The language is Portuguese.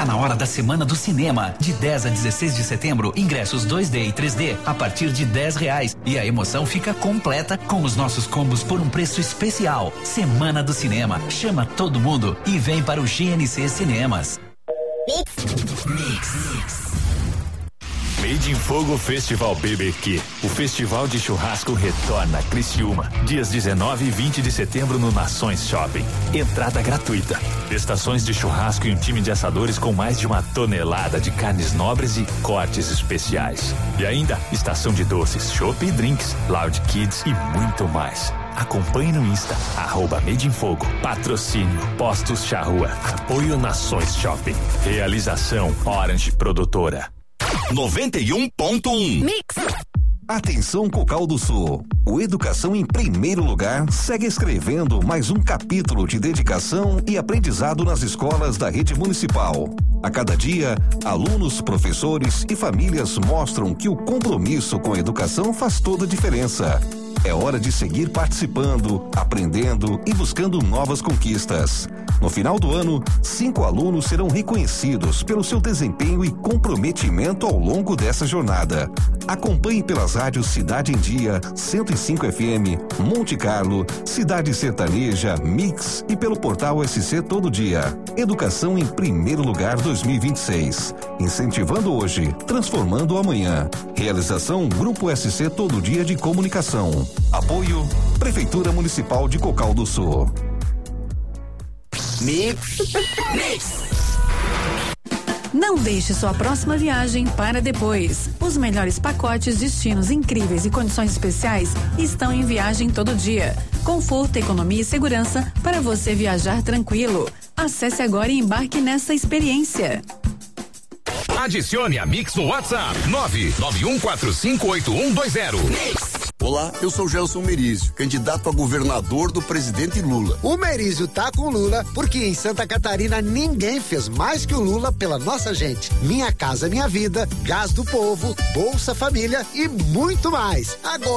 na hora da Semana do Cinema. De 10 a 16 de setembro, ingressos 2D e 3D a partir de R$10. E a emoção fica completa com os nossos combos por um preço especial. Semana do Cinema. Chama todo mundo e vem para o GNC Cinemas. Mix. Made in Fogo Festival BBQ. O festival de churrasco retorna a Criciúma. Dias 19 e 20 de setembro no Nações Shopping. Entrada gratuita. Estações de churrasco e um time de assadores com mais de 1 tonelada de carnes nobres e cortes especiais. E ainda, estação de doces, chopp e drinks, Loud Kids e muito mais. Acompanhe no Insta, @Made in Fogo. Patrocínio, Postos Charrua. Apoio Nações Shopping. Realização, Orange Produtora. 91.1 Mix. Atenção, Cocal do Sul. O Educação em Primeiro Lugar segue escrevendo mais um capítulo de dedicação e aprendizado nas escolas da rede municipal. A cada dia, alunos, professores e famílias mostram que o compromisso com a educação faz toda a diferença. É hora de seguir participando, aprendendo e buscando novas conquistas. No final do ano, 5 alunos serão reconhecidos pelo seu desempenho e comprometimento ao longo dessa jornada. Acompanhe pelas rádios Cidade em Dia, 105 FM, Monte Carlo, Cidade Sertaneja, Mix e pelo portal SC Todo Dia. Educação em Primeiro Lugar 2026. Incentivando hoje, transformando amanhã. Realização Grupo SC Todo Dia de Comunicação. Apoio Prefeitura Municipal de Cocal do Sul. Mix. Não deixe sua próxima viagem para depois. Os melhores pacotes, destinos incríveis e condições especiais estão em Viagem Todo Dia. Conforto, economia e segurança para você viajar tranquilo. Acesse agora e embarque nessa experiência. Adicione a Mix no WhatsApp 991458120. Olá, eu sou Gelson Merizio, candidato a governador do presidente Lula. O Merizio tá com Lula porque em Santa Catarina ninguém fez mais que o Lula pela nossa gente. Minha Casa Minha Vida, Gás do Povo, Bolsa Família e muito mais. Agora